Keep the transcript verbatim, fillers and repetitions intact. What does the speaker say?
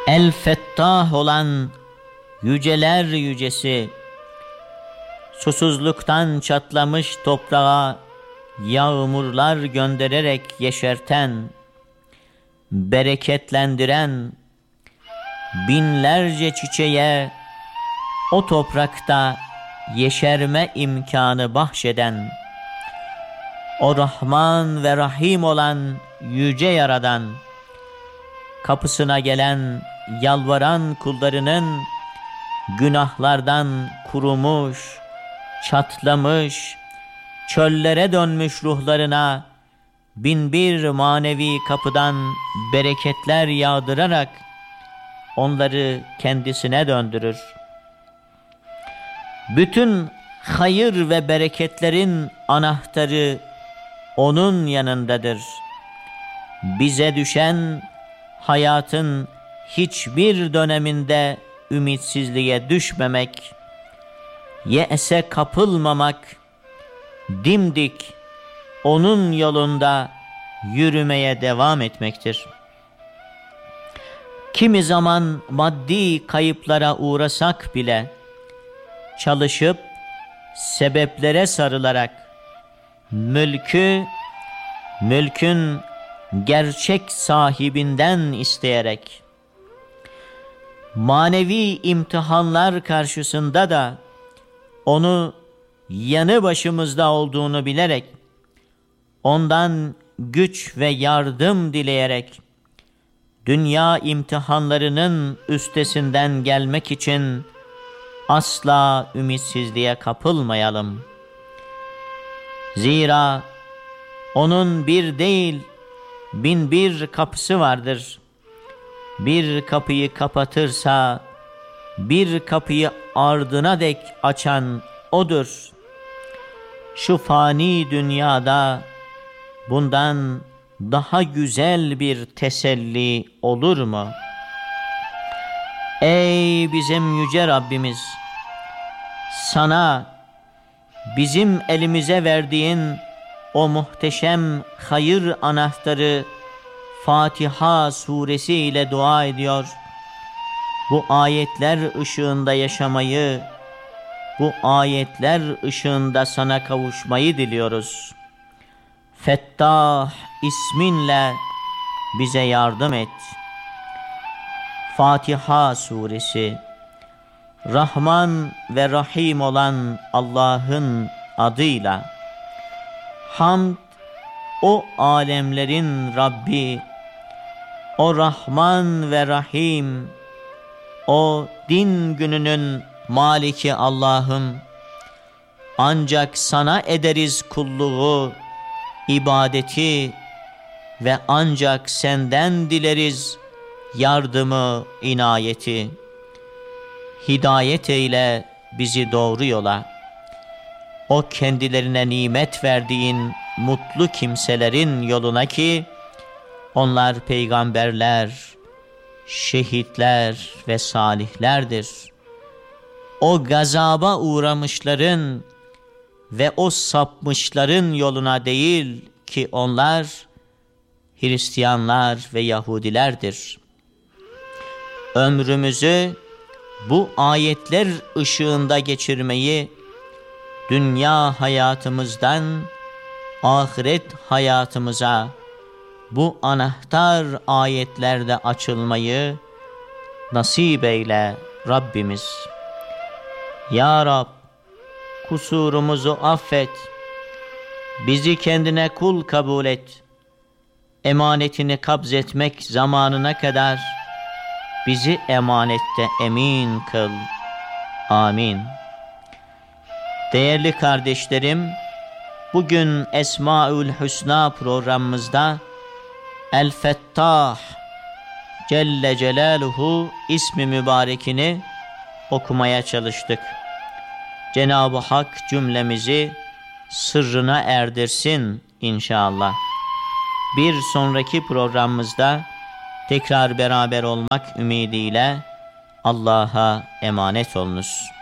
El-Fettah olan yüceler yücesi, susuzluktan çatlamış toprağa yağmurlar göndererek yeşerten, bereketlendiren, binlerce çiçeğe o toprakta yeşerme imkanı bahşeden, o Rahman ve Rahim olan yüce Yaradan, kapısına gelen yalvaran kullarının günahlardan kurumuş, çatlamış, çöllere dönmüş ruhlarına binbir manevi kapıdan bereketler yağdırarak onları kendisine döndürür. Bütün hayır ve bereketlerin anahtarı onun yanındadır. Bize düşen hayatın hiçbir döneminde ümitsizliğe düşmemek, ye'se kapılmamak, dimdik onun yolunda yürümeye devam etmektir. Kimi zaman maddi kayıplara uğrasak bile çalışıp sebeplere sarılarak mülkü, mülkün gerçek sahibinden isteyerek, manevi imtihanlar karşısında da onu yanı başımızda olduğunu bilerek, ondan güç ve yardım dileyerek, dünya imtihanlarının üstesinden gelmek için asla ümitsizliğe kapılmayalım. Zira onun bir değil, bin bir kapısı vardır. Bir kapıyı kapatırsa, bir kapıyı ardına dek açan odur. Şu fani dünyada bundan daha güzel bir teselli olur mu? Ey bizim yüce Rabbimiz! Sana, bizim elimize verdiğin o muhteşem hayır anahtarı Fatiha suresi ile dua ediyor. Bu ayetler ışığında yaşamayı, bu ayetler ışığında sana kavuşmayı diliyoruz. Fettah isminle bize yardım et. Fatiha suresi, Rahman ve Rahim olan Allah'ın adıyla. Hamd o alemlerin Rabbi, o Rahman ve Rahim, o din gününün Maliki Allah'ım. Ancak sana ederiz kulluğu, ibadeti ve ancak senden dileriz yardımı, inayeti. Hidayet eyle bizi doğru yola. O kendilerine nimet verdiğin mutlu kimselerin yoluna ki onlar peygamberler, şehitler ve salihlerdir. O gazaba uğramışların ve o sapmışların yoluna değil ki onlar Hristiyanlar ve Yahudilerdir. Ömrümüzü bu ayetler ışığında geçirmeyi, dünya hayatımızdan ahiret hayatımıza bu anahtar ayetlerde açılmayı nasip eyle Rabbimiz. Ya Rab, kusurumuzu affet, bizi kendine kul kabul et, emanetini kabzetmek zamanına kadar bizi emanette emin kıl. Amin. Değerli kardeşlerim, bugün Esmaül Hüsna programımızda El-Fettah Celle Celaluhu ismi mübarekini okumaya çalıştık. Cenab-ı Hak cümlemizi sırrına erdirsin inşallah. Bir sonraki programımızda tekrar beraber olmak ümidiyle Allah'a emanet olunuz.